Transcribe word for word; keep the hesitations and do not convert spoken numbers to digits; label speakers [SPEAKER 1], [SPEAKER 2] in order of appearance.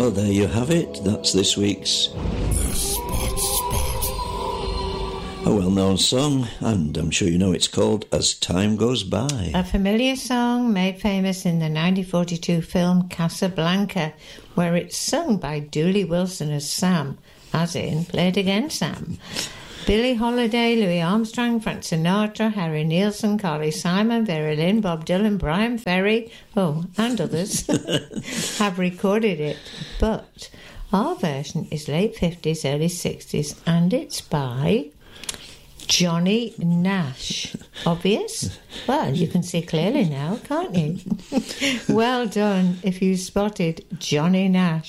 [SPEAKER 1] Well, there you have it. That's this week's
[SPEAKER 2] The Spot Spot.
[SPEAKER 1] a well-known song, and I'm sure you know it's called As Time Goes By.
[SPEAKER 3] A familiar song made famous in the nineteen forty-two film Casablanca, where it's sung by Dooley Wilson as Sam, as in played again Sam. Billie Holiday, Louis Armstrong, Frank Sinatra, Harry Nilsson, Carly Simon, Vera Lynn, Bob Dylan, Brian Ferry, oh, and others have recorded it. But our version is late fifties, early sixties, and it's by Johnny Nash. Obvious? Well, you can see clearly now, can't you? Well done if you spotted Johnny Nash.